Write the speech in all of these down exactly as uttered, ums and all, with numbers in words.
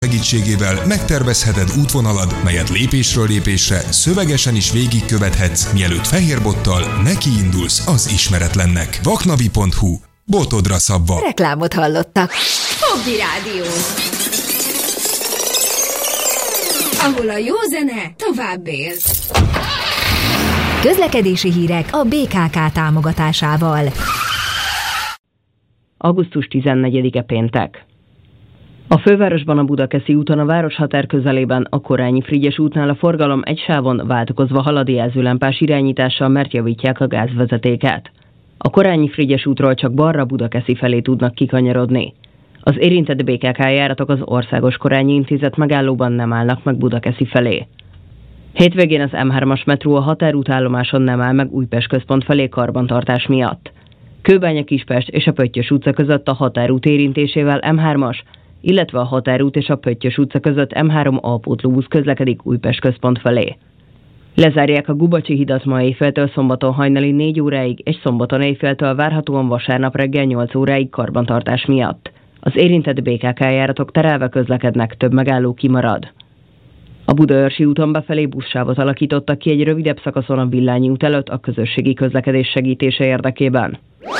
segítségével megtervezheted útvonalad, melyet lépésről lépésre szövegesen is végigkövethetsz, mielőtt fehérbottal nekiindulsz az ismeretlennek. vaknavi pont hu. Botodra szabva. Reklámot hallottak. Hobby Rádió. Ahol a jó zene tovább él. Közlekedési hírek a bé ká ká támogatásával. augusztus tizennegyedike péntek. A fővárosban a Budakeszi úton a városhatár közelében a Korányi Frigyes útnál a forgalom egy sávon váltakozva halad jelzőlámpás irányítással, mert javítják a gázvezetéket. A Korányi Frigyes útról csak balra Budakeszi felé tudnak kikanyarodni. Az érintett bé ká ká járatok az Országos Korányi Intézet megállóban nem állnak meg Budakeszi felé. Hétvégén az em hármas metró a határútállomáson nem áll meg Újpest központ felé karbantartás miatt. Kőbánya-Kispest és a Pöttyös utca között a határút érintésével em hármas, illetve a határút és a Pöttyös utca között em három alpótlóbusz közlekedik Újpest központ felé. Lezárják a Gubacsi hidat ma éjféltől szombaton hajnali négy óráig, és szombaton éjféltől várhatóan vasárnap reggel nyolc óráig karbantartás miatt. Az érintett bé ká ká járatok terelve közlekednek, több megálló kimarad. A Budaörsi úton befelé buszsávot alakítottak ki egy rövidebb szakaszon a Villányi út előtt a közösségi közlekedés segítése érdekében.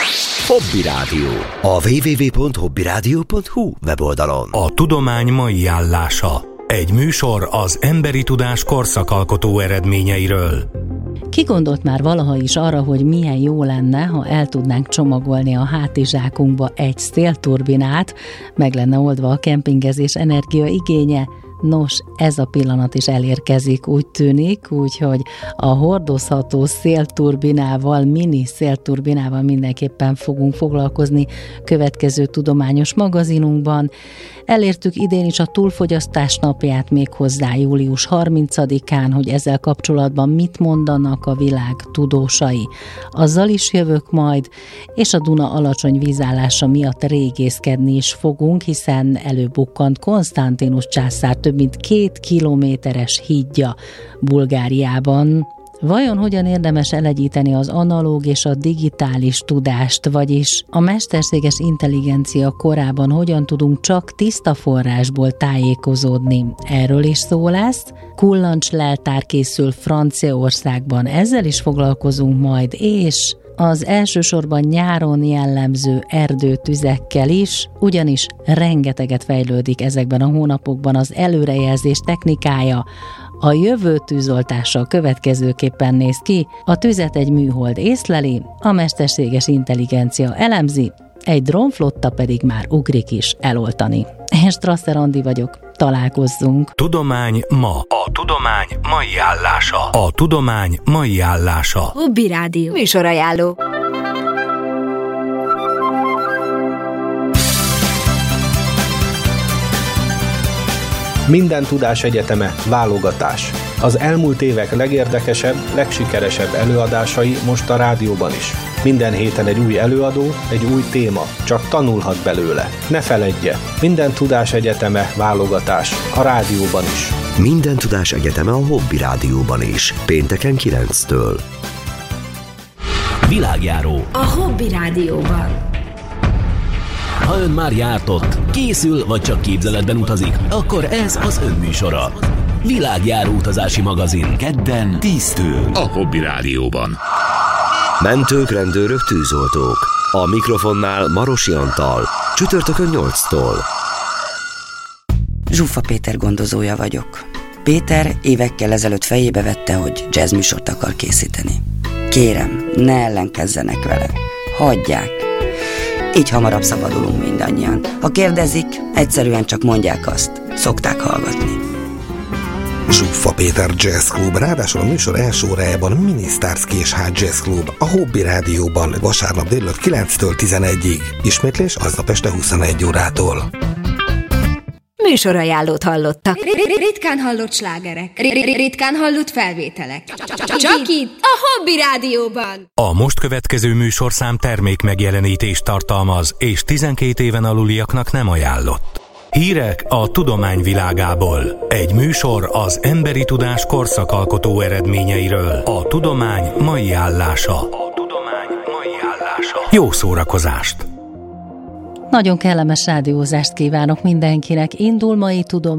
Hobby Rádió. A double-u double-u double-u pont hobby rádió pont hu weboldalon. A tudomány mai állása. Egy műsor az emberi tudás korszakalkotó eredményeiről. Ki gondolt már valaha is arra, hogy milyen jó lenne, ha el tudnánk csomagolni a hátizsákunkba egy szélturbinát, meg lenne oldva a kempingezés energia igénye? Nos, ez a pillanat is elérkezik, úgy tűnik, úgyhogy a hordozható szélturbinával, mini szélturbinával mindenképpen fogunk foglalkozni következő tudományos magazinunkban. Elértük idén is a túlfogyasztás napját, méghozzá július harmincadikán, hogy ezzel kapcsolatban mit mondanak a világ tudósai. Azzal is jövök majd, és a Duna alacsony vízállása miatt régészkedni is fogunk, hiszen előbukkant Konstantinus császár több mint két kilométeres hídja Bulgáriában. Vajon hogyan érdemes elegyíteni az analóg és a digitális tudást, vagyis a mesterséges intelligencia korában hogyan tudunk csak tiszta forrásból tájékozódni? Erről is szó lesz. Kullancsleltár készül Franciaországban, ezzel is foglalkozunk majd, és az elsősorban nyáron jellemző erdőtüzekkel is, ugyanis rengeteget fejlődik ezekben a hónapokban az előrejelzés technikája. A jövő tűzoltása következőképpen néz ki, a tüzet egy műhold észleli, a mesterséges intelligencia elemzi, egy drónflotta pedig már ugrik is eloltani. Én Strasser Andi vagyok, találkozzunk. Tudomány ma. A tudomány mai állása. A tudomány mai állása. Hobby Rádió. Műsorajánló. Minden tudás egyeteme válogatás. Az elmúlt évek legérdekesebb, legsikeresebb előadásai most a rádióban is. Minden héten egy új előadó, egy új téma, csak tanulhat belőle. Ne feledje, minden tudás egyeteme válogatás, a rádióban is. Minden tudás egyeteme a Hobby Rádióban is, pénteken kilenctől. Világjáró. A Hobby Rádióban. Ha ön már járt ott, készül vagy csak képzeletben utazik, akkor ez az ön műsora. Világjáró utazási magazin. Kedden tíztől. A Hobby Rádióban. Mentők, rendőrök, tűzoltók. A mikrofonnál Marosi Antal. Csütörtökön nyolctól. Zsuffa Péter gondozója vagyok. Péter évekkel ezelőtt fejébe vette, hogy jazzműsort akar készíteni. Kérem, ne ellenkezzenek vele. Hagyják. Így hamarabb szabadulunk mindannyian. Ha kérdezik, egyszerűen csak mondják azt. Szokták hallgatni. Zsuffa Péter Jazz Club, ráadásul a műsor első órájában Mini Starsky és High Jazz Club, a Hobby Rádióban vasárnap délután kilenctől tizenegyig. Ismétlés aznap este huszonegy órától. Műsorajánlót hallottak. Ritkán hallott slágerek, ritkán hallott felvételek. Csak itt, a Hobby Rádióban. A most következő műsorszám termék megjelenítést tartalmaz, és tizenkét éven aluliaknak nem ajánlott. Hírek a tudomány világából. Egy műsor az emberi tudás korszakalkotó eredményeiről. A tudomány mai állása. A tudomány mai állása. Jó szórakozást! Nagyon kellemes rádiózást kívánok mindenkinek. Indul mai tudomány.